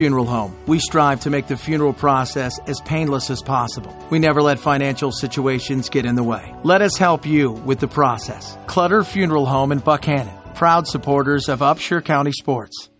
Funeral Home. We strive to make the funeral process as painless as possible. We never let financial situations get in the way. Let us help you with the process. Clutter Funeral Home in Buckhannon, proud supporters of Upshur County sports.